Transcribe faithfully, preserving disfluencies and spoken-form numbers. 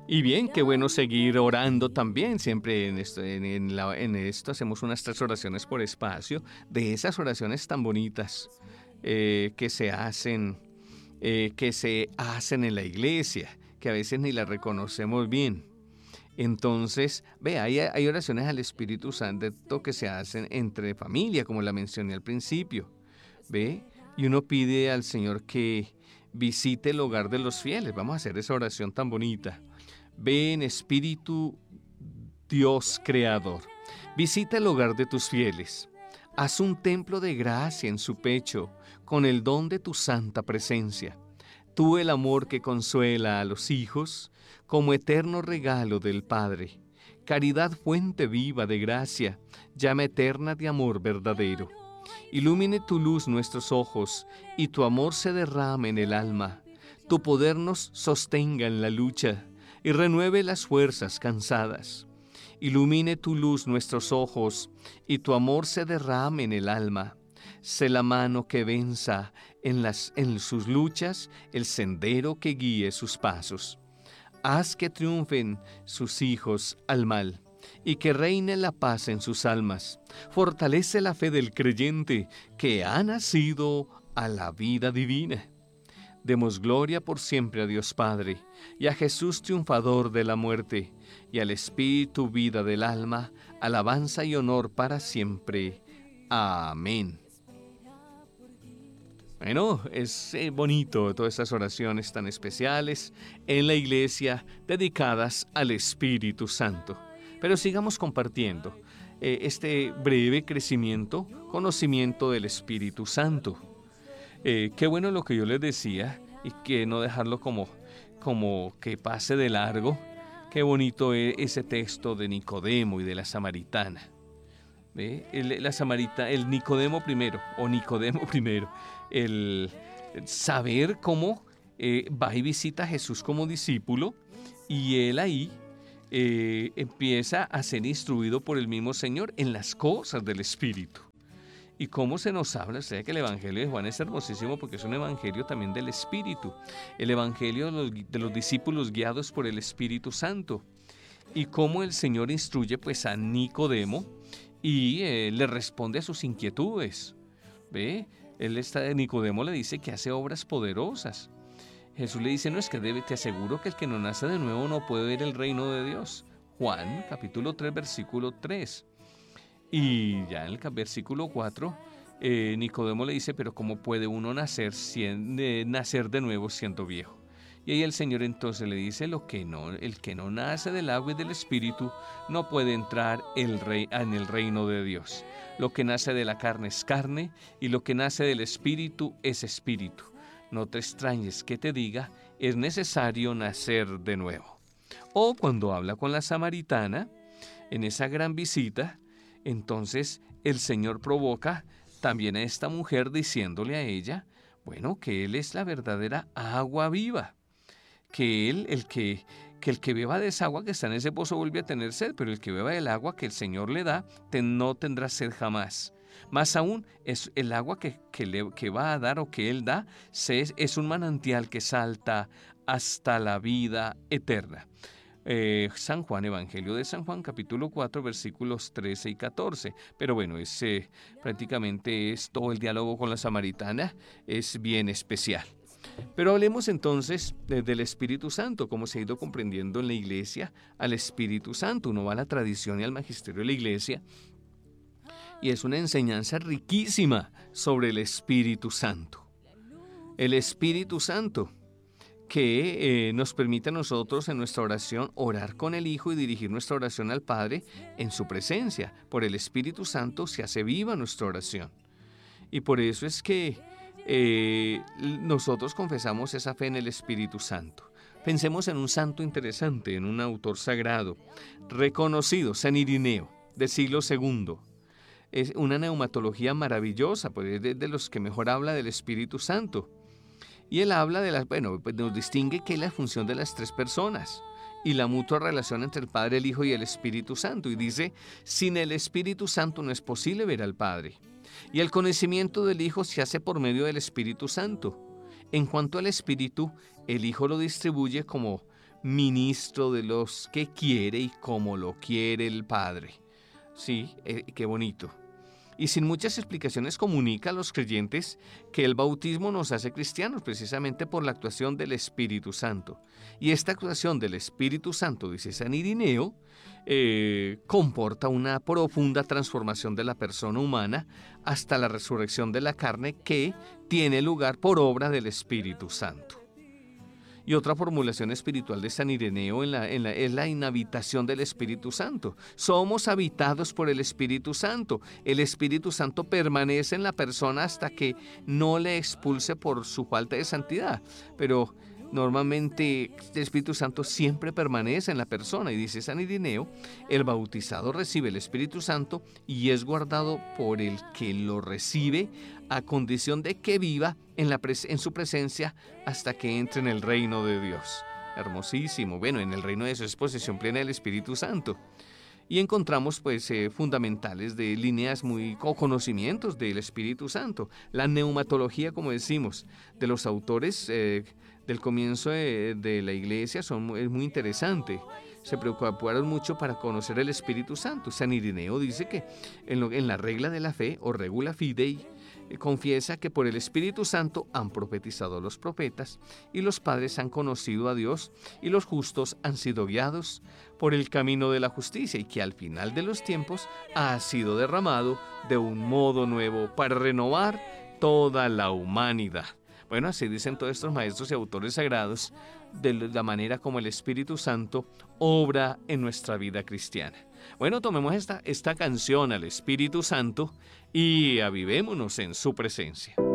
Y bien, qué bueno seguir orando también. Siempre en esto, en, en la- en esto hacemos unas tres oraciones por espacio, de esas oraciones tan bonitas eh, que se hacen, eh, que se hacen en la iglesia, que a veces ni las reconocemos bien. Entonces, ve, hay, hay oraciones al Espíritu Santo que se hacen entre familia, como la mencioné al principio. ¿Ve? Y uno pide al Señor que visite el hogar de los fieles. Vamos a hacer esa oración tan bonita. Ven, Espíritu Dios Creador, visita el hogar de tus fieles. Haz un templo de gracia en su pecho, con el don de tu santa presencia. Tú el amor que consuela a los hijos, como eterno regalo del Padre. Caridad fuente viva de gracia, llama eterna de amor verdadero. Ilumine tu luz nuestros ojos, y tu amor se derrame en el alma. Tu poder nos sostenga en la lucha, y renueve las fuerzas cansadas. Ilumine tu luz nuestros ojos, y tu amor se derrame en el alma. Sé la mano que venza en, las, en sus luchas, el sendero que guíe sus pasos. Haz que triunfen sus hijos al mal, y que reine la paz en sus almas. Fortalece la fe del creyente que ha nacido a la vida divina. Demos gloria por siempre a Dios Padre, y a Jesús triunfador de la muerte, y al Espíritu vida del alma, alabanza y honor para siempre. Amén. Bueno, es eh, bonito todas estas oraciones tan especiales en la iglesia dedicadas al Espíritu Santo. Pero sigamos compartiendo eh, este breve crecimiento, conocimiento del Espíritu Santo. Eh, qué bueno lo que yo les decía y que no dejarlo como, como que pase de largo. Qué bonito es ese texto de Nicodemo y de la Samaritana. ¿Ve? El, la Samarita, el Nicodemo primero, o Nicodemo primero, el, el saber cómo eh, va y visita a Jesús como discípulo, y él ahí eh, empieza a ser instruido por el mismo Señor en las cosas del Espíritu. Y cómo se nos habla, o sea que el Evangelio de Juan es hermosísimo porque es un Evangelio también del Espíritu, el Evangelio de los, de los discípulos guiados por el Espíritu Santo, y cómo el Señor instruye pues a Nicodemo y eh, le responde a sus inquietudes. ¿Ve? Él está, Nicodemo le dice que hace obras poderosas. Jesús le dice, no, es que debe, te aseguro que el que no nace de nuevo no puede ver el reino de Dios. Juan, capítulo tres, versículo tres. Y ya en el versículo cuatro, eh, Nicodemo le dice, pero ¿cómo puede uno nacer, siendo, eh, nacer de nuevo siendo viejo? Y ahí el Señor entonces le dice, lo que no, el que no nace del agua y del Espíritu no puede entrar el rey, en el reino de Dios. Lo que nace de la carne es carne, y lo que nace del Espíritu es Espíritu. No te extrañes que te diga, es necesario nacer de nuevo. O cuando habla con la samaritana, en esa gran visita, entonces el Señor provoca también a esta mujer diciéndole a ella, bueno, que Él es la verdadera agua viva, que Él, el que, que el que beba de esa agua que está en ese pozo vuelve a tener sed, pero el que beba del agua que el Señor le da, te, no tendrá sed jamás. Más aún, es el agua que, que, le, que va a dar o que Él da, es, es un manantial que salta hasta la vida eterna. Eh, San Juan, Evangelio de San Juan, capítulo cuatro, versículos trece y catorce. Pero bueno, es, eh, prácticamente es todo el diálogo con la samaritana, es bien especial. Pero hablemos entonces de, del Espíritu Santo, cómo se ha ido comprendiendo en la iglesia al Espíritu Santo. Uno va a la tradición y al magisterio de la iglesia, y es una enseñanza riquísima sobre el Espíritu Santo. El Espíritu Santo, que eh, nos permite a nosotros en nuestra oración orar con el Hijo y dirigir nuestra oración al Padre en su presencia. Por el Espíritu Santo se hace viva nuestra oración. Y por eso es que eh, nosotros confesamos esa fe en el Espíritu Santo. Pensemos en un santo interesante, en un autor sagrado, reconocido, San Irineo, del siglo segundo. Es una neumatología maravillosa, pues es de, de los que mejor habla del Espíritu Santo. Y él habla de las, bueno, pues nos distingue que es la función de las tres personas y la mutua relación entre el Padre, el Hijo y el Espíritu Santo. Y dice, sin el Espíritu Santo no es posible ver al Padre. Y el conocimiento del Hijo se hace por medio del Espíritu Santo. En cuanto al Espíritu, el Hijo lo distribuye como ministro de los que quiere y como lo quiere el Padre. Sí, eh, qué bonito. Y sin muchas explicaciones comunica a los creyentes que el bautismo nos hace cristianos precisamente por la actuación del Espíritu Santo. Y esta actuación del Espíritu Santo, dice San Irineo, eh, comporta una profunda transformación de la persona humana hasta la resurrección de la carne que tiene lugar por obra del Espíritu Santo. Y otra formulación espiritual de San Ireneo en la, en la, es la inhabitación del Espíritu Santo. Somos habitados por el Espíritu Santo. El Espíritu Santo permanece en la persona hasta que no le expulse por su falta de santidad. Pero normalmente el Espíritu Santo siempre permanece en la persona. Y dice San Ireneo, el bautizado recibe el Espíritu Santo y es guardado por el que lo recibe, a condición de que viva en, la pres- en su presencia hasta que entre en el reino de Dios. Hermosísimo. Bueno, en el reino de Dios es posesión plena del Espíritu Santo. Y encontramos pues eh, fundamentales de líneas muy, o conocimientos del Espíritu Santo. La neumatología, como decimos, de los autores eh, del comienzo de, de la iglesia son, es muy interesante. Se preocuparon mucho para conocer el Espíritu Santo. San Ireneo dice que en, lo, en la regla de la fe, o regula fidei, confiesa que por el Espíritu Santo han profetizado los profetas y los padres han conocido a Dios y los justos han sido guiados por el camino de la justicia y que al final de los tiempos ha sido derramado de un modo nuevo para renovar toda la humanidad. Bueno, así dicen todos estos maestros y autores sagrados de la manera como el Espíritu Santo obra en nuestra vida cristiana. Bueno, tomemos esta, esta canción al Espíritu Santo y avivémonos en su presencia.